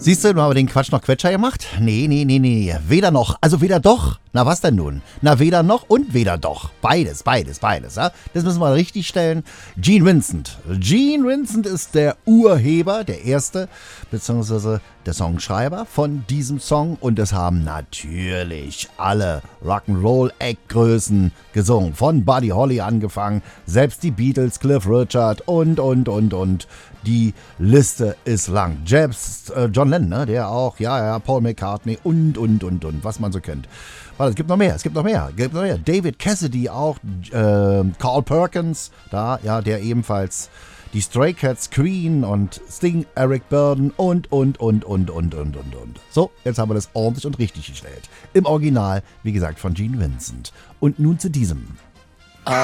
Siehst du, du haben wir den Quatsch noch Quetscher gemacht? Nee. Weder noch. Also weder doch. Na was denn nun? Na weder noch und weder doch. Beides. Ja? Das müssen wir richtig stellen. Gene Vincent. Gene Vincent ist der Urheber, der erste, beziehungsweise der Songschreiber von diesem Song. Und es haben natürlich alle Rock'n'Roll-Eckgrößen gesungen. Von Buddy Holly angefangen, selbst die Beatles, Cliff Richard und. Die Liste ist lang. John Lennon, ne? Der auch, ja, Paul McCartney und, was man so kennt. Warte, es gibt noch mehr. David Cassidy auch, Carl Perkins, da, ja, der ebenfalls die Stray Cats, Queen und Sting, Eric Burdon und. So, jetzt haben wir das ordentlich und richtig gestellt. Im Original, wie gesagt, von Gene Vincent. Und nun zu diesem.